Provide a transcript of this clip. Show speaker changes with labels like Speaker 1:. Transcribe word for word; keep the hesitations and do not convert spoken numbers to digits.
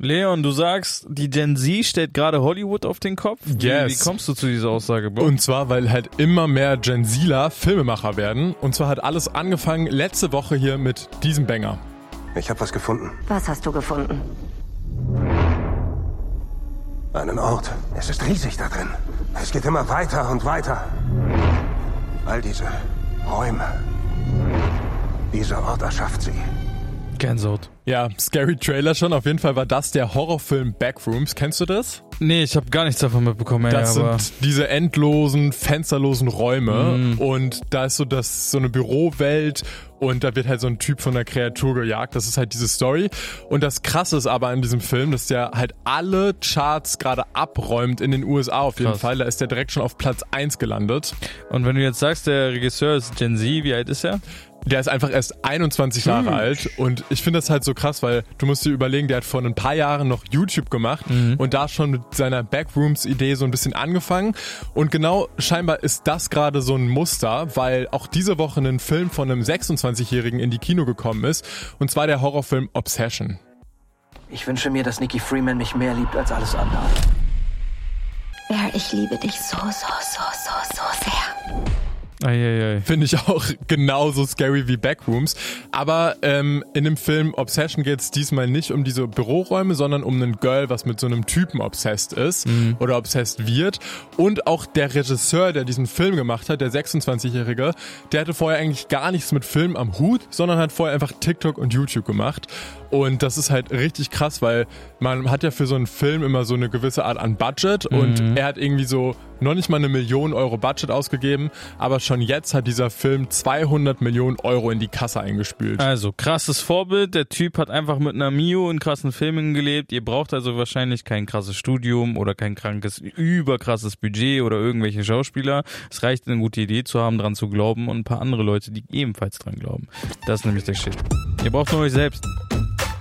Speaker 1: Leon, du sagst, die Gen Z stellt gerade Hollywood auf den Kopf? Wie,
Speaker 2: Yes.
Speaker 1: wie kommst du zu dieser Aussage, Bro?
Speaker 2: Und zwar, weil halt immer mehr Gen Zler Filmemacher werden. Und zwar hat alles angefangen letzte Woche hier mit diesem Banger.
Speaker 3: Ich habe was gefunden.
Speaker 4: Was hast du gefunden?
Speaker 3: Einen Ort. Es ist riesig da drin. Es geht immer weiter und weiter. All diese Räume. Dieser Ort erschafft sie.
Speaker 1: Gänsehaut.
Speaker 2: Ja, scary Trailer schon. Auf jeden Fall war das der Horrorfilm Backrooms. Kennst du das?
Speaker 1: Nee, ich habe gar nichts davon mitbekommen. Ey,
Speaker 2: Das
Speaker 1: aber
Speaker 2: sind diese endlosen, fensterlosen Räume.
Speaker 1: Mhm.
Speaker 2: Und da ist so das so eine Bürowelt und da wird halt so ein Typ von einer Kreatur gejagt. Das ist halt diese Story. Und das Krasse ist aber an diesem Film, dass der halt alle Charts gerade abräumt in den U S A auf jeden
Speaker 1: Krass.
Speaker 2: Fall. Da ist der direkt schon auf Platz eins gelandet.
Speaker 1: Und wenn du jetzt sagst, der Regisseur ist Gen Z, wie alt ist er?
Speaker 2: Der ist einfach erst einundzwanzig Jahre
Speaker 1: Hm.
Speaker 2: alt und ich finde das halt so krass, weil du musst dir überlegen, der hat vor ein paar Jahren noch YouTube gemacht
Speaker 1: Mhm.
Speaker 2: und da schon mit seiner Backrooms-Idee so ein bisschen angefangen und genau scheinbar ist das gerade so ein Muster, weil auch diese Woche ein Film von einem sechsundzwanzigjährigen in die Kino gekommen ist und zwar der Horrorfilm Obsession.
Speaker 5: Ich wünsche mir, dass Nikki Freeman mich mehr liebt als alles andere.
Speaker 4: Bear, ich liebe dich so, so, so, so, so sehr.
Speaker 1: Eieiei.
Speaker 2: Finde ich auch genauso scary wie Backrooms. Aber ähm, in dem Film Obsession geht es diesmal nicht um diese Büroräume, sondern um einen Girl, was mit so einem Typen obsessed ist
Speaker 1: Mhm.
Speaker 2: oder obsessed wird. Und auch der Regisseur, der diesen Film gemacht hat, der sechsundzwanzigjährige, der hatte vorher eigentlich gar nichts mit Film am Hut, sondern hat vorher einfach TikTok und YouTube gemacht. Und das ist halt richtig krass, weil man hat ja für so einen Film immer so eine gewisse Art an Budget und
Speaker 1: Mhm.
Speaker 2: er hat irgendwie so noch nicht mal eine Million Euro Budget ausgegeben, aber schon jetzt hat dieser Film zweihundert Millionen Euro in die Kasse eingespült.
Speaker 1: Also, krasses Vorbild. Der Typ hat einfach mit einer Mio in krassen Filmen gelebt. Ihr braucht also wahrscheinlich kein krasses Studium oder kein krankes, überkrasses Budget oder irgendwelche Schauspieler. Es reicht, eine gute Idee zu haben, dran zu glauben und ein paar andere Leute, die ebenfalls dran glauben. Das ist nämlich der Shit. Ihr braucht nur euch selbst.